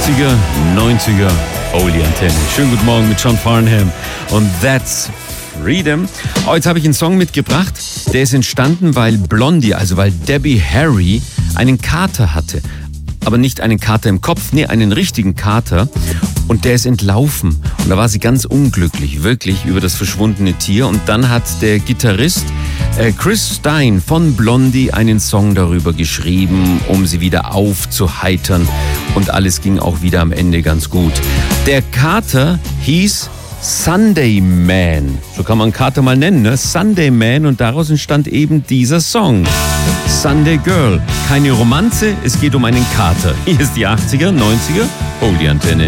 80er, 90er, Holy Antenne. Schönen guten Morgen mit John Farnham und That's Freedom. Oh, jetzt habe ich einen Song mitgebracht, der ist entstanden, weil Blondie, also weil Debbie Harry einen Kater hatte. Aber nicht einen Kater im Kopf, nee, einen richtigen Kater. Und der ist entlaufen. Und da war sie ganz unglücklich, wirklich, über das verschwundene Tier. Und dann hat der Gitarrist Chris Stein von Blondie einen Song darüber geschrieben, um sie wieder aufzuheitern. Und alles ging auch wieder am Ende ganz gut. Der Kater hieß Sunday Man. So kann man einen Kater mal nennen, ne? Sunday Man. Und daraus entstand eben dieser Song. Sunday Girl. Keine Romanze, es geht um einen Kater. Hier ist die 80er, 90er, Holy Antenne.